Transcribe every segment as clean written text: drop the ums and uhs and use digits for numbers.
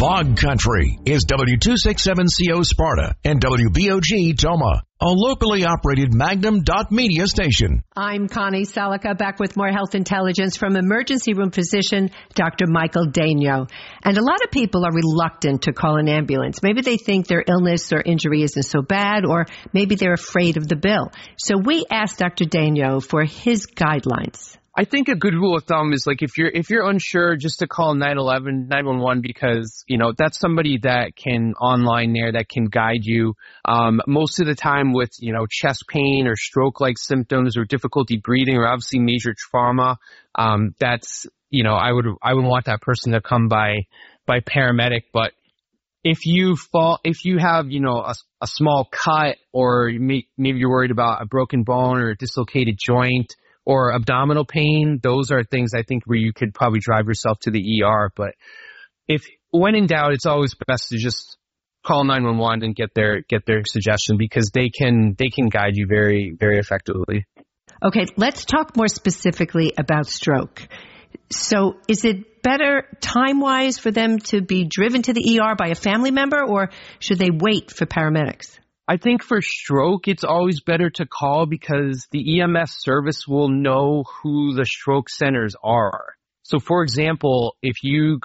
Fog Country is W267CO Sparta and WBOG Toma, a locally operated Magnum Media station. I'm Connie Salica, back with more health intelligence from emergency room physician Dr. Michael Daigneault. And a lot of people are reluctant to call an ambulance. Maybe they think their illness or injury isn't so bad, or maybe they're afraid of the bill. So we asked Dr. Daigneault for his guidelines. I think a good rule of thumb is, like, if you're unsure, just to call 911 because, you know, that's somebody that can online there that can guide you. Most of the time with, you know, chest pain or stroke-like symptoms or difficulty breathing or obviously major trauma, that's, you know, I would want that person to come by paramedic. But if you have, you know, a small cut, or maybe you're worried about a broken bone or a dislocated joint, or abdominal pain, those are things I think where you could probably drive yourself to the ER. But when in doubt, it's always best to just call 911 and get their suggestion, because they can guide you very, very effectively. Okay, let's talk more specifically about stroke. So is it better time-wise for them to be driven to the ER by a family member, or should they wait for paramedics? I think for stroke, it's always better to call, because the EMS service will know who the stroke centers are. So, for example, if you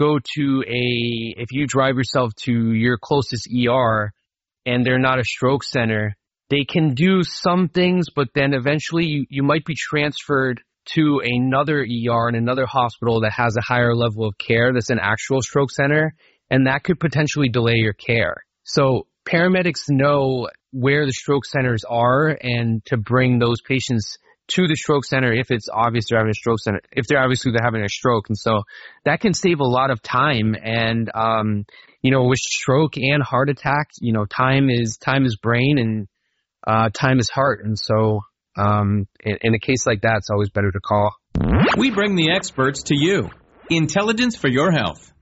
drive yourself to your closest ER and they're not a stroke center, they can do some things, but then eventually you might be transferred to another ER and another hospital that has a higher level of care that's an actual stroke center, and that could potentially delay your care. So paramedics know where the stroke centers are, and to bring those patients to the stroke center if it's obvious they're having a stroke center, if they're having a stroke. And so that can save a lot of time. And, you know, with stroke and heart attack, you know, time is brain, and time is heart. And so in a case like that, it's always better to call. We bring the experts to you. Intelligence for your health.